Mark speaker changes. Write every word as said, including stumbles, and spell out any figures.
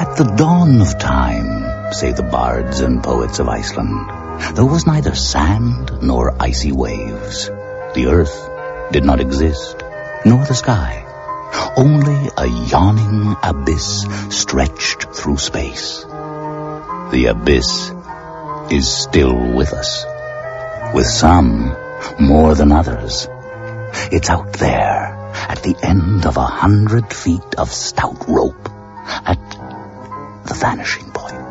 Speaker 1: At the dawn of time, say the bards and poets of Iceland, there was neither sand nor icy waves. The earth did not exist, nor the sky. Only a yawning abyss stretched through space. The abyss is still with us, with some more than others. It's out there, at the end of a hundred feet of stout rope, at the vanishing point.